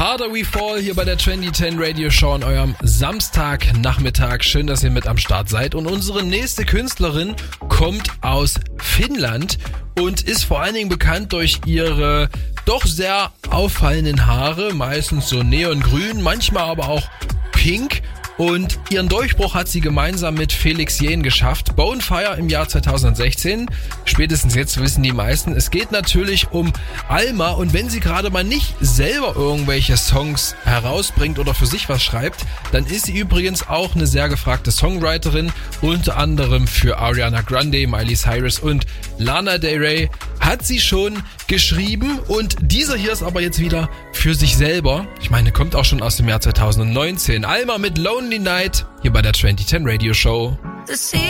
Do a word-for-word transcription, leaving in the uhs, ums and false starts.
Harder We Fall hier bei der zwanzig zehn Radio Show an eurem Samstagnachmittag. Schön, dass ihr mit am Start seid. Und unsere nächste Künstlerin kommt aus Finnland und ist vor allen Dingen bekannt durch ihre doch sehr auffallenden Haare, meistens so neongrün, manchmal aber auch pink. Und ihren Durchbruch hat sie gemeinsam mit Felix Jähn geschafft. Bonefire im Jahr zweitausendsechzehn. Spätestens jetzt wissen die meisten, es geht natürlich um Alma. Und wenn sie gerade mal nicht selber irgendwelche Songs herausbringt oder für sich was schreibt, dann ist sie übrigens auch eine sehr gefragte Songwriterin. Unter anderem für Ariana Grande, Miley Cyrus und Lana Del Rey hat sie schon geschrieben. Und dieser hier ist aber jetzt wieder für sich selber. Ich meine, kommt auch schon aus dem Jahr zweitausendneunzehn. Alma mit Lonely Night hier bei der zwanzig zehn Radio Show.